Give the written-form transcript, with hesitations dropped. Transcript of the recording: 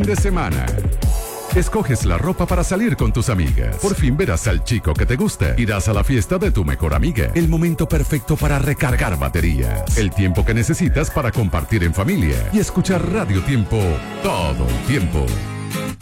de semana. Escoges la ropa para salir con tus amigas. Por fin verás al chico que te gusta. Irás a la fiesta de tu mejor amiga. El momento perfecto para recargar baterías. El tiempo que necesitas para compartir en familia y escuchar Radio Tiempo todo el tiempo.